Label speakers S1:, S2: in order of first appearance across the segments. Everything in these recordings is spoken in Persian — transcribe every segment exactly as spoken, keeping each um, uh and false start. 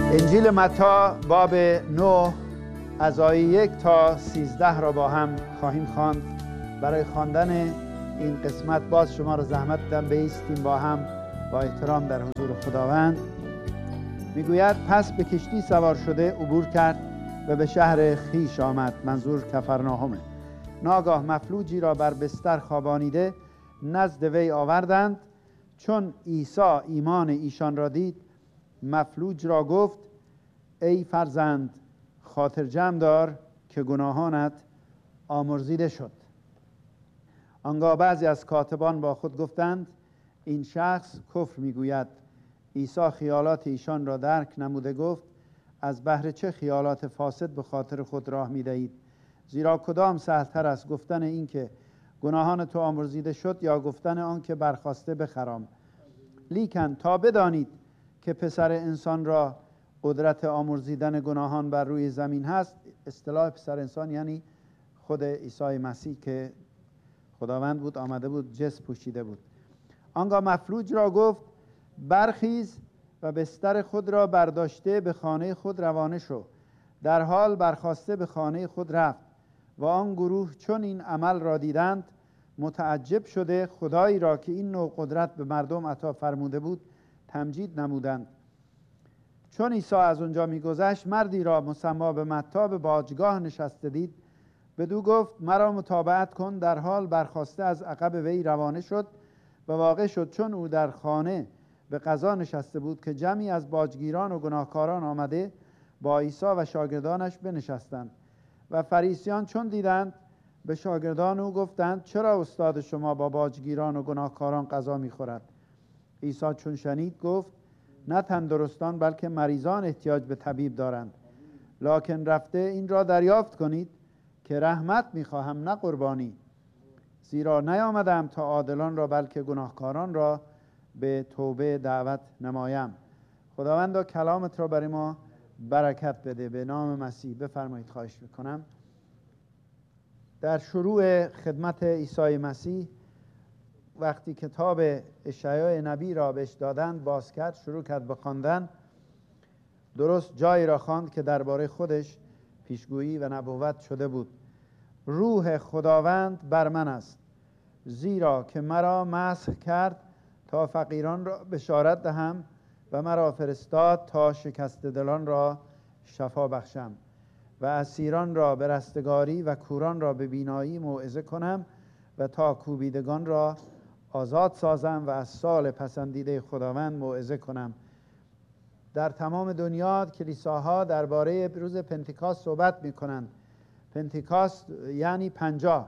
S1: انجیل متی باب نه از آیه یک تا سیزده را با هم خواهیم خواند. برای خواندن این قسمت باز شما را زحمت دادم بایستیم با هم با احترام در حضور خداوند. میگوید پس به کشتی سوار شده عبور کرد و به شهر خیش آمد، منظور کفرناهمه. ناگاه مفلوجی را بر بستر خوابانیده نزد وی آوردند. چون عیسی ایمان ایشان را دید، مفلوج را گفت ای فرزند خاطر جمع دار که گناهانت آمرزیده شد. آنگاه بعضی از کاتبان با خود گفتند این شخص کفر میگوید. عیسی خیالات ایشان را درک نموده گفت از بهر چه خیالات فاسد به خاطر خود راه میدهید؟ زیرا کدام سهل‌تر است، گفتن این که گناهان تو آمرزیده شد یا گفتن آن که برخاسته بخرام؟ لیکن تا بدانید که پسر انسان را قدرت آمرزیدن گناهان بر روی زمین هست. اصطلاح پسر انسان یعنی خود عیسی مسیح که خداوند بود، آمده بود، جسم پوشیده بود. آنگاه مفلوج را گفت برخیز و بستر خود را برداشته به خانه خود روانه شو. در حال برخاسته به خانه خود رفت و آن گروه چون این عمل را دیدند متعجب شده خدایی را که این نوع قدرت به مردم عطا فرموده بود تمجید نمودند. چون عیسی از اونجا میگذشت مردی را مسمی به متی به باجگاه نشسته دید. بدو گفت مرا متابعت کن. در حال برخاسته از عقب وی روانه شد و واقع شد چون او در خانه به غذا نشسته بود که جمعی از باجگیران و گناهکاران آمده با عیسی و شاگردانش بنشستند. و فریسیان چون دیدند به شاگردان او گفتند چرا استاد شما با باجگیران و گناهکاران غذا میخورد؟ عیسی چون شنید گفت نه تندرستان بلکه مریضان احتیاج به طبیب دارند. لکن رفته این را دریافت کنید که رحمت میخواهم نه قربانی، زیرا نیامدم تا عادلان را بلکه گناهکاران را به توبه دعوت نمایم. خداوندا کلامت را برای ما برکت بده به نام مسیح. بفرمایید خواهش میکنم. در شروع خدمت عیسی مسیح وقتی کتاب اشعیا نبی را بهش دادند باز کرد، شروع کرد به خواندن. درست جایی را خواند که درباره خودش پیشگویی و نبوت شده بود. روح خداوند بر من است، زیرا که مرا مسح کرد تا فقیران را بشارت دهم و مرا فرستاد تا شکسته دلان را شفا بخشم و اسیران را به رستگاری و کوران را به بینایی موعظه کنم و تا کوبیدگان را آزاد سازم و از سال پسندیده خداوند موعظه کنم. در تمام دنیا کلیساها درباره روز پنتیکاست صحبت می‌کنند. پنتیکاست یعنی پنجاه.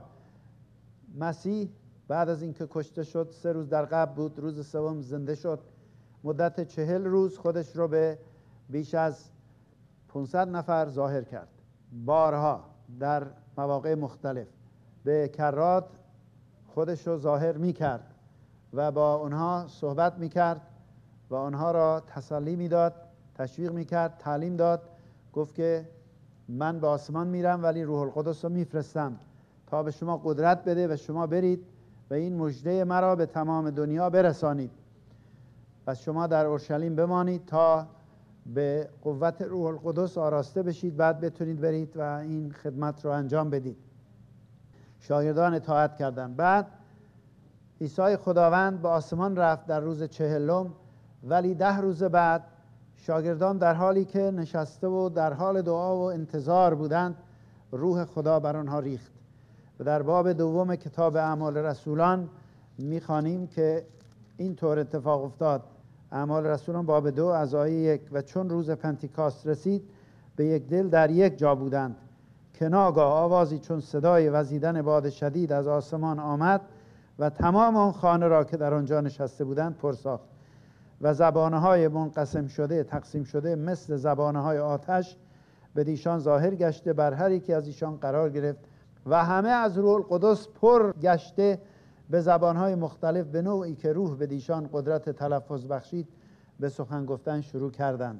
S1: مسیح بعد از اینکه کشته شد سه روز در قبر بود، روز سوم زنده شد. مدت چهل روز خودش رو به بیش از پانصد نفر ظاهر کرد، بارها در مواقع مختلف به کرات خودش رو ظاهر می‌کرد و با اونها صحبت می‌کرد و اونها را تسلی می‌داد، تشویق می‌کرد، تعلیم داد. گفت که من به آسمان میرم ولی روح القدس رو میفرستم تا به شما قدرت بده و شما برید و این مژده مرا به تمام دنیا برسانید. پس شما در اورشلیم بمانید تا به قوت روح القدس آراسته بشید، بعد بتونید برید و این خدمت رو انجام بدید. شاگردان اطاعت کردند. بعد عیسی خداوند به آسمان رفت در روز چهلم، ولی ده روز بعد شاگردان در حالی که نشسته و در حال دعا و انتظار بودند روح خدا بر آنها ریخت. و در باب دوم کتاب اعمال رسولان می‌خوانیم که این طور اتفاق افتاد. اعمال رسولان باب دو از آیه یک: و چون روز پنتیکاست رسید به یک دل در یک جا بودند که ناگاه آوازی چون صدای وزیدن باد شدید از آسمان آمد و تمام آن خانه را که در آنجا نشسته بودند پر ساخت و زبانهای منقسم شده تقسیم شده مثل زبانهای آتش به ایشان ظاهر گشته بر هر یکی از ایشان قرار گرفت و همه از روح القدس پر گشته به زبانهای مختلف به نوعی که روح به ایشان قدرت تلفظ بخشید به سخن گفتن شروع کردند.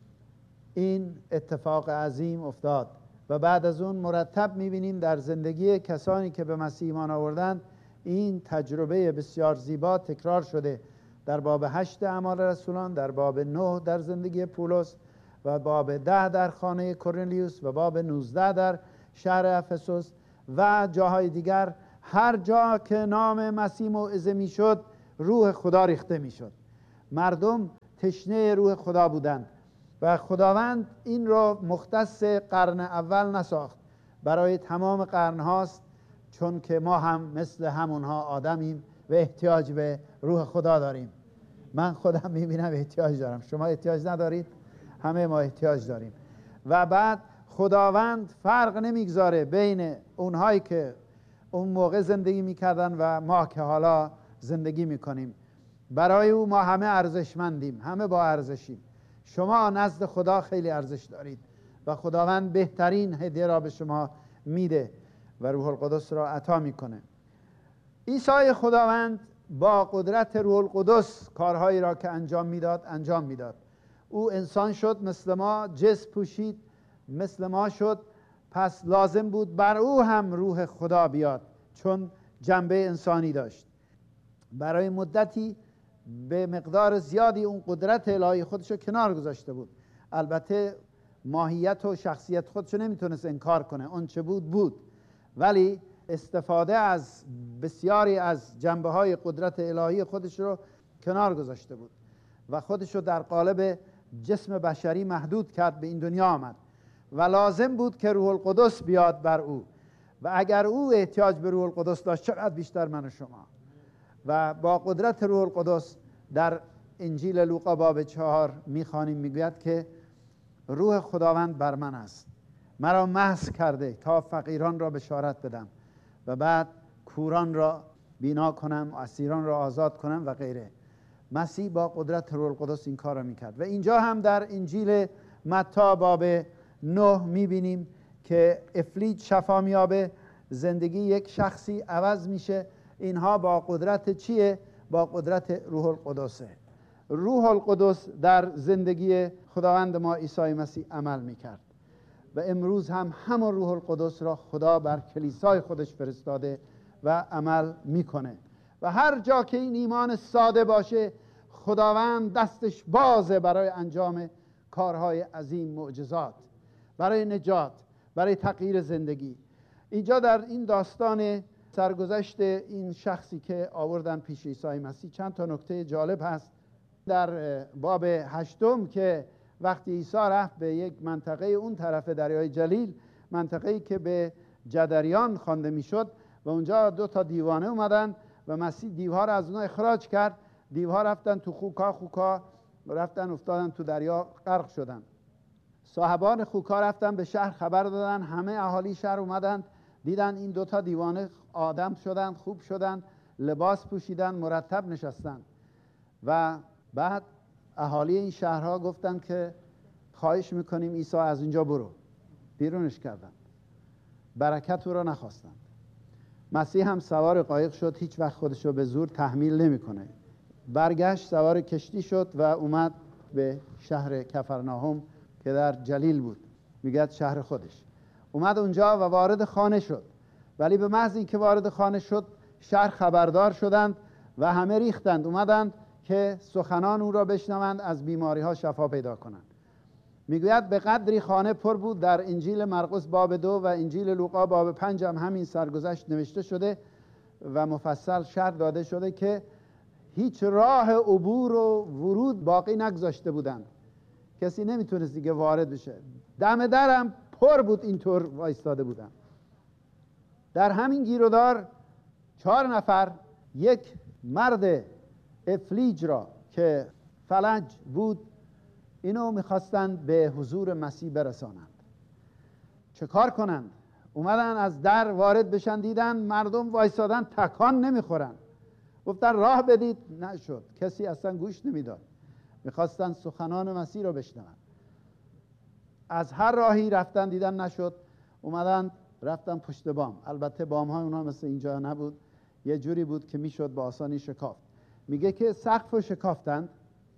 S1: این اتفاق عظیم افتاد و بعد از اون مرتب می‌بینیم در زندگی کسانی که به مسیح ایمان آوردند این تجربه بسیار زیبا تکرار شده. در باب هشت اعمال رسولان، در باب نه در زندگی پولس و باب ده در خانه کورنلیوس و باب نوزده در شهر افسوس و جاهای دیگر، هر جا که نام مسیح موعظه میشد روح خدا ریخته میشد. مردم تشنه روح خدا بودند و خداوند این را مختص قرن اول نساخت، برای تمام قرن هاست، چون که ما هم مثل همونها آدمیم و احتیاج به روح خدا داریم. من خودم میبینم احتیاج دارم، شما احتیاج ندارید؟ همه ما احتیاج داریم. و بعد خداوند فرق نمیگذاره بین اونهایی که اون موقع زندگی میکردن و ما که حالا زندگی میکنیم. برای او ما همه ارزشمندیم، همه با ارزشیم. شما نزد خدا خیلی ارزش دارید و خداوند بهترین هدیه را به شما میده و روح القدس را عطا میکنه. عیسی خداوند با قدرت روح القدس کارهایی را که انجام میداد انجام میداد. او انسان شد، مثل ما جسم پوشید، مثل ما شد، پس لازم بود بر او هم روح خدا بیاد، چون جنبه انسانی داشت. برای مدتی به مقدار زیادی اون قدرت الهی خودشو کنار گذاشته بود. البته ماهیت و شخصیت خودشو نمیتونست انکار کنه، اون چه بود بود، ولی استفاده از بسیاری از جنبه های قدرت الهی خودش رو کنار گذاشته بود و خودش رو در قالب جسم بشری محدود کرد، به این دنیا آمد و لازم بود که روح القدس بیاد بر او. و اگر او احتیاج به روح القدس داشت، چقدر بیشتر من و شما. و با قدرت روح القدس در انجیل لوقا باب چهار میخوانیم، میگوید که روح خداوند بر من است، مرا مسح کرده تا فقیران را بشارت بدم و بعد کوران را بینا کنم، اسیران را آزاد کنم و غیره. مسیح با قدرت روح القدس این کار را میکرد. و اینجا هم در انجیل متی باب نه میبینیم که افلیج شفا میابه، زندگی یک شخصی عوض میشه. اینها با قدرت چیه؟ با قدرت روح القدسه. روح القدس در زندگی خداوند ما عیسی مسیح عمل میکرد و امروز هم همون روح القدس را خدا بر کلیسای خودش فرستاده و عمل میکنه. و هر جا که این ایمان ساده باشه، خداوند دستش بازه برای انجام کارهای عظیم، معجزات، برای نجات، برای تغییر زندگی. اینجا در این داستان سرگذشت این شخصی که آوردن پیش عیسی مسیح چند تا نکته جالب هست. در باب هشتم که وقتی عیسی رفت به یک منطقه اون طرف دریای جلیل، منطقه‌ای که به جدریان خوانده میشد، و اونجا دو تا دیوانه اومدن و مسیح دیوها رو از اونها اخراج کرد. دیوها رفتن تو خوکا، خوکا رفتن افتادن تو دریا، غرق شدن. صاحبان خوکا رفتن به شهر خبر دادن، همه اهالی شهر اومدن دیدن این دو تا دیوانه آدم شدن، خوب شدن، لباس پوشیدن، مرتب نشستن. و بعد اهالی این شهرها گفتن که خواهش میکنیم عیسی از اینجا برو. بیرونش کردن، برکت او را نخواستند. مسیح هم سوار قایق شد، هیچ وقت خودش رو به زور تحمیل نمیکنه. برگشت سوار کشتی شد و اومد به شهر کفرناهم که در جلیل بود، میگه شهر خودش. اومد اونجا و وارد خانه شد، ولی به محض اینکه وارد خانه شد شهر خبردار شدند و همه ریختند اومدند که سخنان او را بشنوند، از بیماری ها شفا پیدا کنند. میگوید به قدری خانه پر بود. در انجیل مرقس باب دو و انجیل لوقا باب پنج هم همین سرگذشت نوشته شده و مفصل شرح داده شده که هیچ راه عبور و ورود باقی نگذاشته بودند، کسی نمیتونست دیگه وارد بشه. دم درم پر بود، اینطور وایستاده بودن. در همین گیرودار چهار نفر یک مرد افلیج را که فلج بود، اینو میخواستند به حضور مسیح برسانند. چه کار کنند؟ اومدن از در وارد بشن، دیدن مردم وایستادن تکان نمیخورن. گفتن راه بدید، نشد، کسی اصلا گوش نمیداد. میخواستن سخنان مسیح را بشنوند. از هر راهی رفتن، دیدن نشد، اومدن رفتن پشت بام. البته بام های اونها مثل اینجا نبود، یه جوری بود که میشد با آسانی شکافت. میگه که سقف رو شکافتند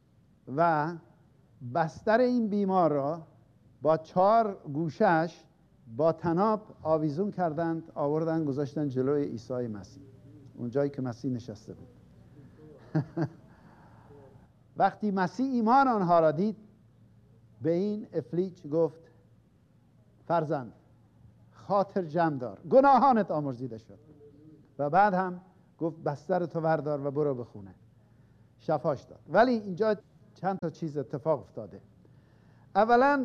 S1: و بستر این بیمار را با چهار گوشش با طناب آویزون کردند، آوردن گذاشتن جلوی عیسی مسیح، اون جایی که مسیح نشسته بود. وقتی مسیح ایمان آنها را دید، به این افلیچ گفت فرزند خاطر جمع دار، گناهانت آمرزیده شد. و بعد هم گفت بستر تو وردار و برو به خونه. شفاش داد. ولی اینجا چند تا چیز اتفاق افتاده. اولا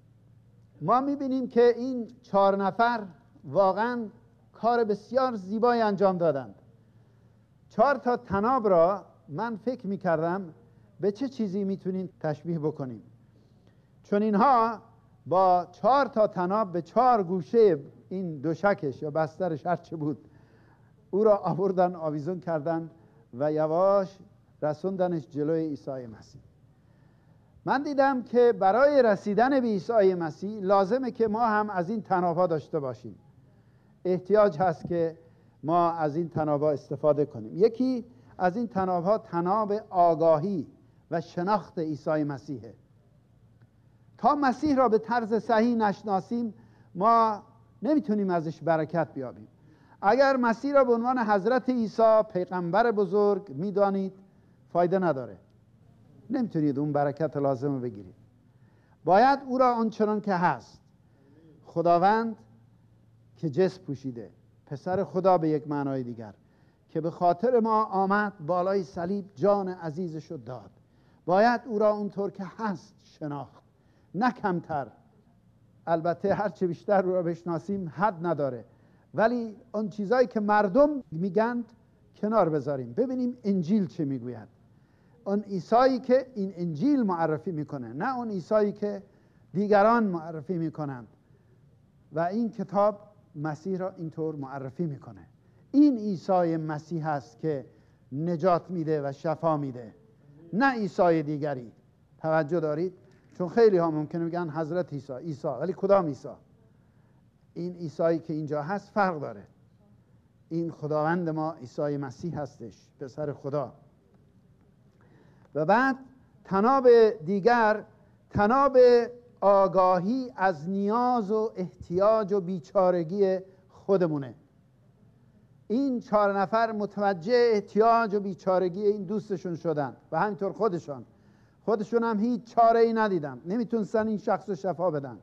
S1: ما میبینیم که این چهار نفر واقعا کار بسیار زیبایی انجام دادند. چهار تا طناب را من فکر میکردم به چه چیزی میتونیم تشبیه بکنیم، چون اینها با چهار تا طناب به چهار گوشه این دوشکش یا بسترش هر چه بود او را آوردن، آویزون کردن و یواش رسوندنش جلوی عیسی مسیح. من دیدم که برای رسیدن به عیسی مسیح لازمه که ما هم از این طناب‌ها داشته باشیم. احتیاج هست که ما از این طناب‌ها استفاده کنیم. یکی از این طناب‌ها طناب آگاهی و شناخت عیسی مسیحه. تا مسیح را به طرز صحیح نشناسیم ما نمیتونیم ازش برکت بیابیم. اگر مسیح را به عنوان حضرت عیسی پیغمبر بزرگ میدانید فایده نداره، نمیتونید اون برکت لازم رو بگیرید. باید او را آنچنان که هست، خداوند که جسم پوشیده، پسر خدا به یک معنای دیگر، که به خاطر ما آمد بالای صلیب جان عزیزش رو داد، باید او را اونطور که هست شناخت، نه کمتر. البته هرچه بیشتر او را بشناسیم حد نداره، ولی اون چیزایی که مردم میگند کنار بذاریم، ببینیم انجیل چه میگوید. اون عیسایی که این انجیل معرفی میکنه، نه اون عیسایی که دیگران معرفی میکنند. و این کتاب مسیح را اینطور معرفی میکنه. این عیسی مسیح هست که نجات میده و شفا میده، نه عیسی دیگری. توجه دارید؟ چون خیلی ها ممکنه بگن حضرت عیسی عیسی، ولی کدام عیسی؟ این عیسی که اینجا هست فرق داره. این خداوند ما عیسی مسیح هستش، پسر خدا. و بعد طناب دیگر طناب آگاهی از نیاز و احتیاج و بیچارگی خودمونه. این چهار نفر متوجه احتیاج و بیچارگی این دوستشون شدن و همینطور خودشان خودشون هم هیچ چاره ای ندیدن، نمیتونستن این شخص رو شفا بدن،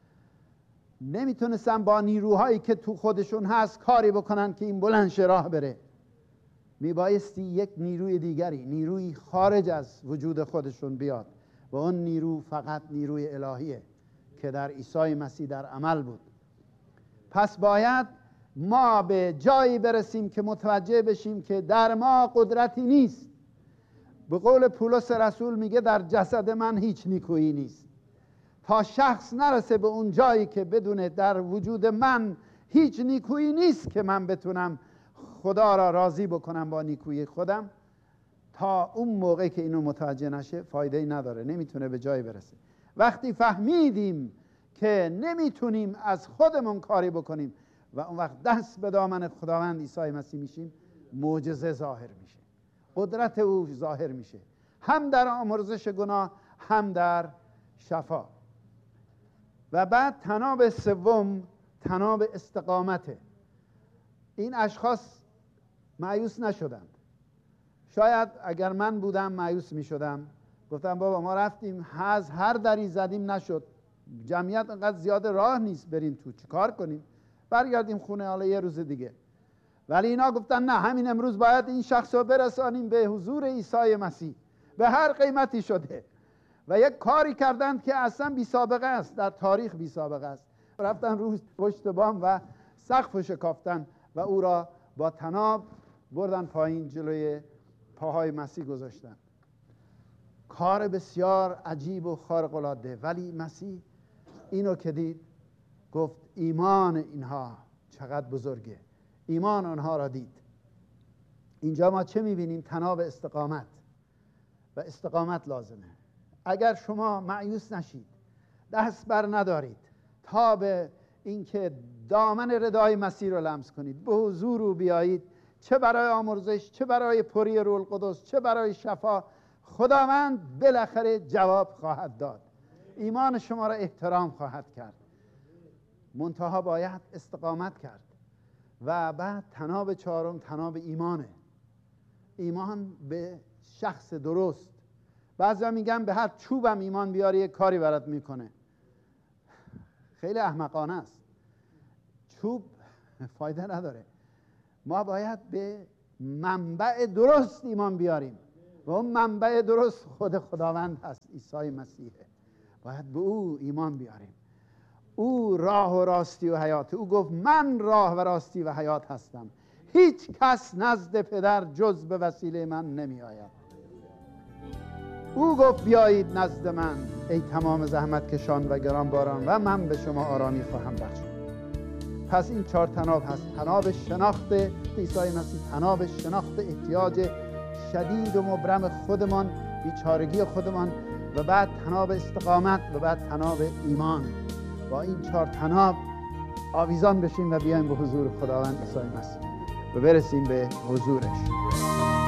S1: نمیتونستن با نیروهایی که تو خودشون هست کاری بکنن که این بلند شه راه بره. میبایستی یک نیروی دیگری، نیروی خارج از وجود خودشون بیاد و اون نیرو فقط نیروی الهیه که در عیسی مسیح در عمل بود. پس باید ما به جایی برسیم که متوجه بشیم که در ما قدرتی نیست. به قول پولس رسول میگه در جسد من هیچ نیکویی نیست. تا شخص نرسه به اون جایی که بدونه در وجود من هیچ نیکویی نیست که من بتونم خدا را راضی بکنم با نیکویی خودم، تا اون موقعی که اینو متوجه نشه فایده‌ای نداره، نمیتونه به جایی برسه. وقتی فهمیدیم که نمیتونیم از خودمون کاری بکنیم و اون وقت دست به دامن خداوند عیسی مسیح میشیم، معجزه ظاهر میشه، قدرت او ظاهر میشه، هم در آمرزش گناه هم در شفا. و بعد طناب سوم طناب استقامته. این اشخاص مایوس نشدند. شاید اگر من بودم مایوس میشدم، گفتم بابا ما رفتیم از هر دری زدیم نشد، جمعیت انقدر زیاد راه نیست بریم تو، چی کار کنیم؟ برگردیم خونه حالا یه روز دیگه. ولی اینا گفتن نه، همین امروز باید این شخص رو برسانیم به حضور عیسی مسیح به هر قیمتی شده. و یک کاری کردند که اصلا بی سابقه است، در تاریخ بی سابقه است. رفتن روی پشت بام و سقف شکافتن و او را با طناب بردن پایین، جلوی پاهای مسیح گذاشتن. کار بسیار عجیب و خارق العاده. ولی مسیح اینو که دید گفت ایمان اینها چقدر بزرگه، ایمان آنها را دید. اینجا ما چه میبینیم؟ طناب استقامت. و استقامت لازمه. اگر شما مایوس نشید، دست بر ندارید تا به اینکه دامن ردای مسیح رو لمس کنید، به حضور او بیایید، چه برای آمرزش، چه برای پری روح القدس، چه برای شفا، خداوند بالاخره جواب خواهد داد، ایمان شما را احترام خواهد کرد. منتها باید استقامت کرد. و بعد طناب چهارم طناب ایمانه. ایمان به شخص درست، بعضیا میگن به هر چوبم ایمان بیاری یک کاری برات میکنه. خیلی احمقانه است. چوب فایده نداره. ما باید به منبع درست ایمان بیاریم و اون منبع درست خود خداوند هست، عیسی مسیحه. باید به او ایمان بیاریم. او راه و راستی و حیات. او گفت من راه و راستی و حیات هستم، هیچ کس نزد پدر جز به وسیله من نمی آید. او گفت بیایید نزد من ای تمام زحمت کشان و گرانباران و من به شما آرامی خواهم بخشید. پس این چهار طناب هست: طناب شناخت عیسی مسیح، طناب شناخت احتیاج شدید و مبرم خودمان، بیچارگی خودمان، و بعد طناب استقامت، و بعد طناب ایمان. با این چهار طناب آویزان بشیم و بیایم به حضور خداوند عیسی مسیح و برسیم به حضورش.